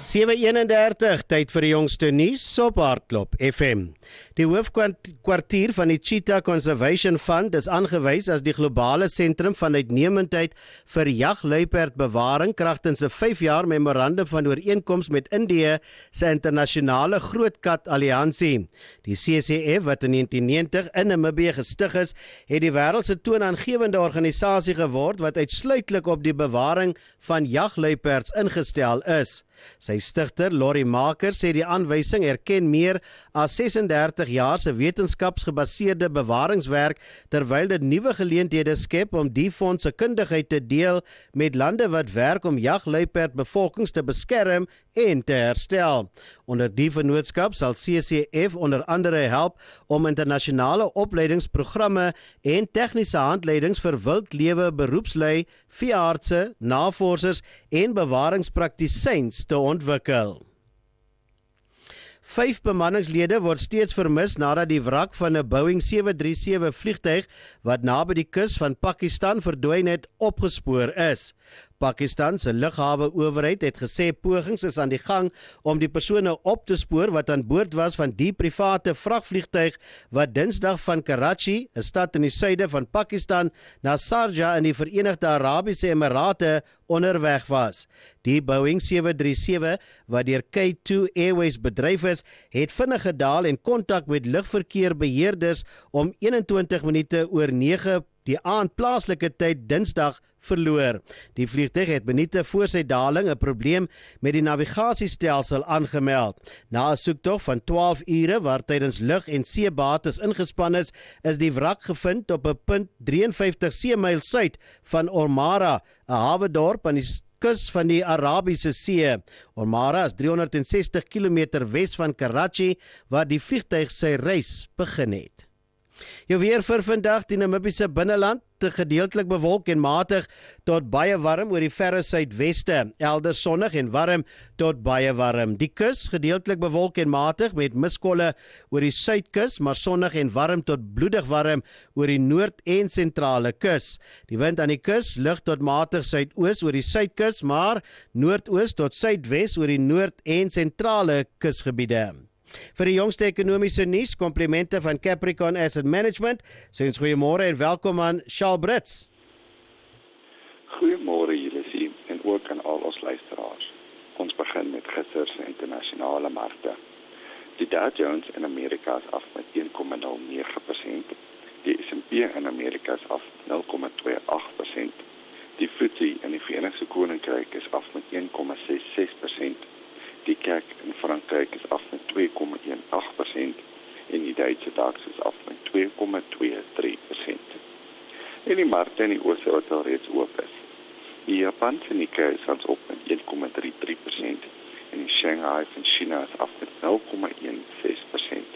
7:31, tyd vir die jongste nuus op Hardklop FM. Die hoofkwartier van die Cheetah Conservation Fund is aangewys as die globale sentrum van uitnemendheid vir jagluiperdbewaring kragtens 'n 5 jaar memorandum van ooreenkoms met Indië se internasionale grootkat alliansie. Die CCF, wat in 1990 in Namibië gestig is, het die wêreld se toonaangewende organisasie geword wat uitsluitlik op die bewaring van jagluiperds ingestel is. Sy stigter, Lori Maker, sê die aanwysing erken meer as 36 jaar se wetenskapsgebaseerde bewaringswerk, terwyl dit nuwe geleenthede skep om die fonds se kundigheid te deel met lande wat werk om jagluiperdbevolkings te beskerm en te herstel. Onder die vennootskap sal CCF onder andere help om internasionale opleidingsprogramme en tegniese handleidings vir wildlewe beroepslui, veeartse, navorsers en bewaringspraktisyns te ontwikkel. 5 bemanningslede word steeds vermis nadat die wrak van 'n Boeing 737 vliegtuig wat naby die kus van Pakistan verdwyn het, opgespoor is. Pakistan se lughawe-owerheid het gesê pogings is aan die gang om die persone op te spoor wat aan boord was van die private vragvliegtuig wat Dinsdag van Karachi, 'n stad in die suide van Pakistan, na Sharjah in die Verenigde Arabiese Emirate onderweg was. Die Boeing 737, wat deur K2 Airways bedryf is, het vinnig gedaal en kontak met lugverkeerbeheerders om 21 minute oor 9 die aand plaaslike tyd Dinsdag verloor. Die vliegtuig het minute voor sy daling 'n probleem met die navigasiestelsel aangemeld. Na 'n soektog van 12 ure waar tydens lug- en seebates ingespan is die wrak gevind op 'n punt 53 seemyl suid van Ormara, 'n hawedorp aan die kus van die Arabiese See. Ormara is 360 km wes van Karachi, waar die vliegtuig sy reis begin het. Jou weer vir vandag: die Namibiese binneland gedeeltelik bewolk en matig tot baie warm oor die verre suidweste, elders sonnig en warm tot baie warm. Die kus gedeeltelik bewolk en matig met miskolle oor die suidkus, maar sonnig en warm tot bloedig warm oor die noord- en sentrale kus. Die wind aan die kus lig tot matig suidoos oor die suidkus, maar noordoos tot suidwes oor die noord- en sentrale kusgebiede. Vir die jongste ekonomiese nuus, komplimente van Capricorn Asset Management. So ons goeiemôre en welkom aan Charles Brits. Goeiemôre Julisie en ook aan al ons luisteraars. Ons begin met gister se internasionale markte. Die Dow Jones in Amerika is af met 1,09%. Die S&P in Amerika is af 0,28%. Die FTSE in die Verenigde Koninkryk is af met 1,66%. Die CAC in Frankryk is af met 2,18% en die Duitse DAX is af met 2,23%. En die markte in die ooste wat al reeds oop is. Die Japanse Nikkei is op met 1,33% en die Shanghai van China is af met 0,16%.